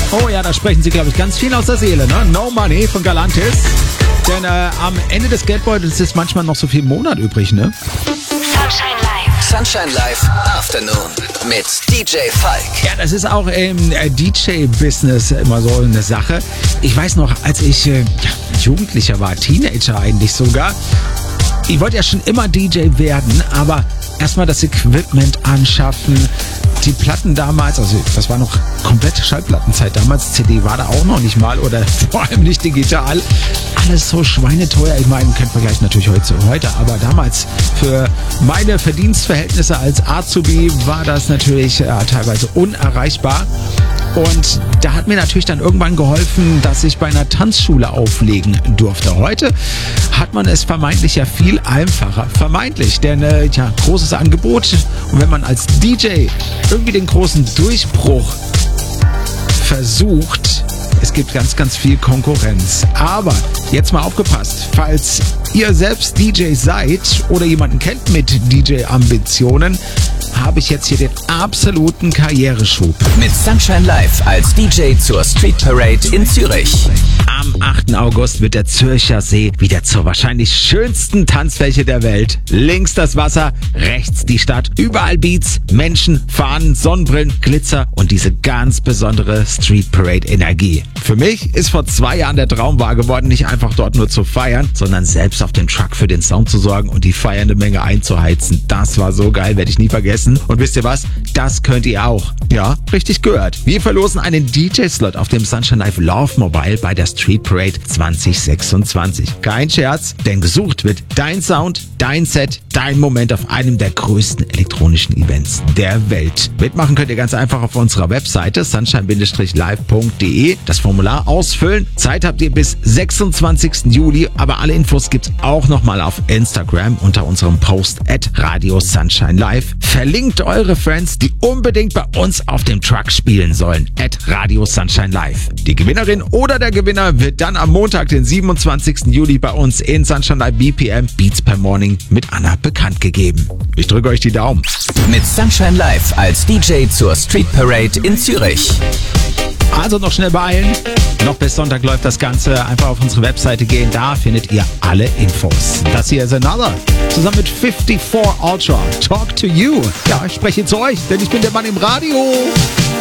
Oh ja, da sprechen sie, glaube ich, ganz viel aus der Seele, ne? No Money von Galantis. Denn am Ende des Geldbeutels ist manchmal noch so viel Monat übrig, ne? Sunshine Live. Sunshine Live Afternoon mit DJ Falk. Ja, das ist auch im DJ-Business immer so eine Sache. Ich weiß noch, als ich Jugendlicher war, Teenager eigentlich sogar, ich wollte ja schon immer DJ werden, aber erstmal das Equipment anschaffen. Die Platten damals, also das war noch komplette Schallplattenzeit damals, CD war da auch noch nicht mal oder vor allem nicht digital. Alles so schweineteuer. Ich meine, kennt man gleich natürlich heute, aber damals für meine Verdienstverhältnisse als Azubi war das natürlich teilweise unerreichbar. Und da hat mir natürlich dann irgendwann geholfen, dass ich bei einer Tanzschule auflegen durfte. Heute hat man es vermeintlich ja viel einfacher. Vermeintlich, denn großes Angebot. Und wenn man als DJ irgendwie den großen Durchbruch versucht, es gibt ganz, ganz viel Konkurrenz. Aber jetzt mal aufgepasst, falls ihr selbst DJ seid oder jemanden kennt mit DJ-Ambitionen, habe ich jetzt hier den absoluten Karriereschub. Mit Sunshine Live als DJ zur Street Parade in Zürich. Am 8. August wird der Zürcher See wieder zur wahrscheinlich schönsten Tanzfläche der Welt. Links das Wasser, rechts die Stadt. Überall Beats, Menschen, Fahnen, Sonnenbrillen, Glitzer und diese ganz besondere Street Parade Energie. Für mich ist vor 2 Jahren der Traum wahr geworden, nicht einfach dort nur zu feiern, sondern selbst auf dem Truck für den Sound zu sorgen und die feiernde Menge einzuheizen. Das war so geil, werde ich nie vergessen. Und wisst ihr was? Das könnt ihr auch. Ja, richtig gehört. Wir verlosen einen DJ-Slot auf dem Sunshine Live Love Mobile bei der Street Parade 2026. Kein Scherz, denn gesucht wird dein Sound, dein Set, dein Moment auf einem der größten elektronischen Events der Welt. Mitmachen könnt ihr ganz einfach auf unserer Webseite sunshine-live.de. Das Formular ausfüllen. Zeit habt ihr bis 26. Juli, aber alle Infos gibt's auch nochmal auf Instagram unter unserem Post @Radio Sunshine Live. Verlinkt eure Friends, die unbedingt bei uns auf dem Truck spielen sollen. @Radio Sunshine Live. Die Gewinnerin oder der Gewinner wird dann am Montag, den 27. Juli bei uns in Sunshine Live BPM Beats per Morning mit Anna bekannt gegeben. Ich drücke euch die Daumen. Mit Sunshine Live als DJ zur Street Parade in Zürich. Also noch schnell beeilen. Noch bis Sonntag läuft das Ganze. Einfach auf unsere Webseite gehen. Da findet ihr alle Infos. Das hier ist Another. Zusammen mit 54 Ultra. Talk to you. Ja, ich spreche zu euch, denn ich bin der Mann im Radio.